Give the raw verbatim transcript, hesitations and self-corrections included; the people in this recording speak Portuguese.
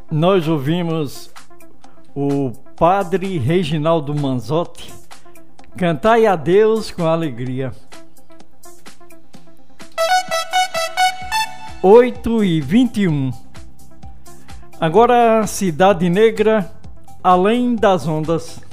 nós ouvimos o padre Reginaldo Manzotti, Cantai a Deus com alegria. oito e vinte e um. Agora, Cidade Negra, Além das Ondas.